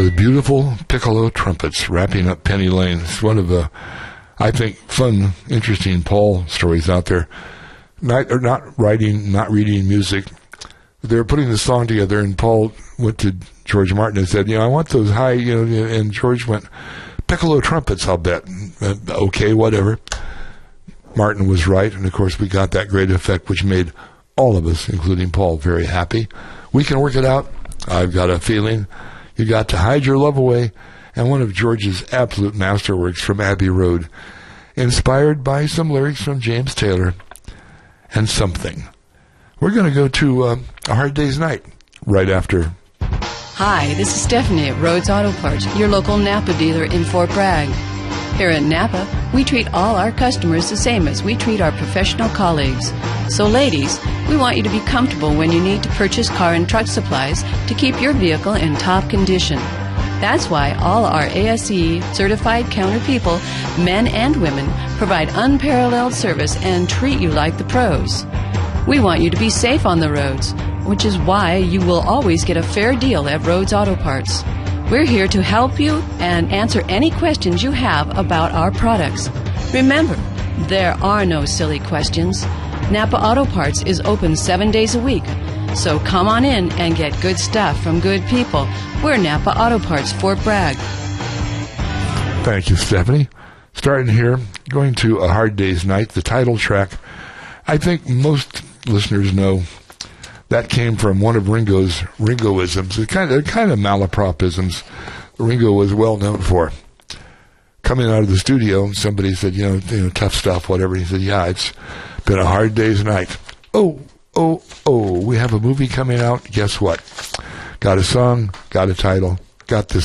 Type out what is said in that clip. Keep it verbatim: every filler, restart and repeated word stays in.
with beautiful piccolo trumpets wrapping up Penny Lane. It's one of the, I think, fun, interesting Paul stories out there. Not, or not writing, not reading music. They were putting the song together, and Paul went to George Martin and said, you know, I want those high, you know, and George went, piccolo trumpets, I'll bet. Uh, okay, whatever. Martin was right, and of course we got that great effect, which made all of us, including Paul, very happy. We can work it out. I've got a feeling. You got to hide your love away, and one of George's absolute masterworks from Abbey Road, inspired by some lyrics from James Taylor and something. We're going to go to uh, A Hard Day's Night right after. Hi, this is Stephanie at Rhodes Auto Parts, your local Napa dealer in Fort Bragg. Here at Napa, we treat all our customers the same as we treat our professional colleagues. So ladies, we want you to be comfortable when you need to purchase car and truck supplies to keep your vehicle in top condition. That's why all our A S E certified counter people, men and women, provide unparalleled service and treat you like the pros. We want you to be safe on the roads, which is why you will always get a fair deal at Rhodes Auto Parts. We're here to help you and answer any questions you have about our products. Remember, there are no silly questions. Napa Auto Parts is open seven days a week. So come on in and get good stuff from good people. We're Napa Auto Parts, Fort Bragg. Thank you, Stephanie. Starting here, going to A Hard Day's Night, the title track. I think most listeners know that came from one of Ringo's Ringoisms, the kind of kind of malapropisms Ringo was well known for. Coming out of the studio, somebody said, you know, you know, tough stuff, whatever. He said, yeah, it's been a hard day's night. Oh, oh, oh, we have a movie coming out. Guess what? Got a song, got a title, got this